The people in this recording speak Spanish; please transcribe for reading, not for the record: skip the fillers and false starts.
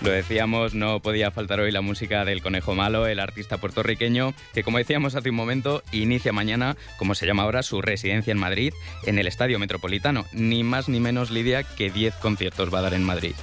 Lo decíamos, no podía faltar hoy la música del Conejo Malo, el artista puertorriqueño, que como decíamos hace un momento, inicia mañana, como se llama ahora, su residencia en Madrid, en el Estadio Metropolitano. Ni más ni menos, Lidia, que 10 conciertos va a dar en Madrid.